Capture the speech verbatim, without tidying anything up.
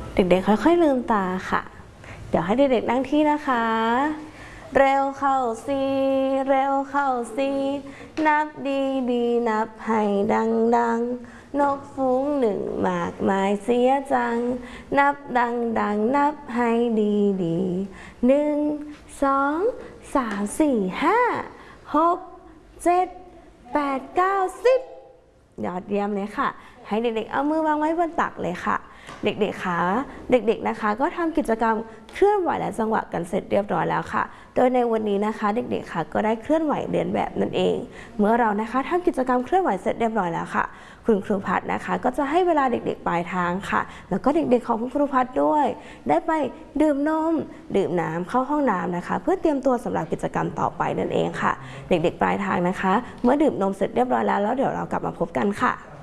เด็กๆค่อยๆลืมตาค่ะเดี๋ยวให้เด็กๆนั่งที่นะคะเร็วเข้าสิเร็วเข้าสินับดีดีนับให้ดังๆนกฟูงหนึ่งมากมายเสียจังนับดังๆนับให้ดีดีหนึ่งสองสามสี่ห้าหกเจ็ดแปดเก้าสิบยอดเยี่ยมเลยค่ะให้เด็กๆเอามือวางไว้บนตักเลยค่ะเด็กๆคะเด็กๆนะคะก็ทำกิจกรรมเคลื่อนไหวและจังหวะกันเสร็จเรียบร้อยแล้วค่ะโดยในวันนี้นะคะเด็กๆค่ะก็ได้เคลื่อนไหวเรียนแบบนั่นเองเมื่อเรานะคะทำกิจกรรมเคลื่อนไหวเสร็จเรียบร้อยแล้วค่ะคุณครูพัฒน์นะคะก็จะให้เวลาเด็กๆปลายทางค่ะแล้วก็เด็กๆของคุณครูพัฒน์ด้วยได้ไปดื่มนมดื่มน้ำเข้าห้องน้ำนะคะเพื่อเตรียมตัวสำหรับกิจกรรมต่อไปนั่นเองค่ะเด็กๆปลายทางนะคะเมื่อดื่มนมเสร็จเรียบร้อยแล้วแล้วเดี๋ยวเรากลับมาพบกันค่ะ